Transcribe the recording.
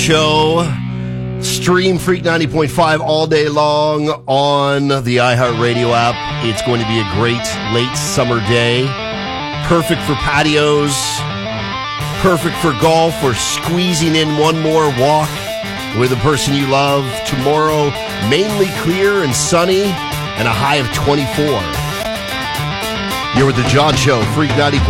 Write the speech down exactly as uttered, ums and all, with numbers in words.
Show. Stream Freak ninety point five all day long on the iHeartRadio app. It's going to be a great late summer day. Perfect for patios. Perfect for golf or squeezing in one more walk with the person you love. Tomorrow, mainly clear and sunny and a high of twenty-four. You're with the John Show, Freak ninety point five.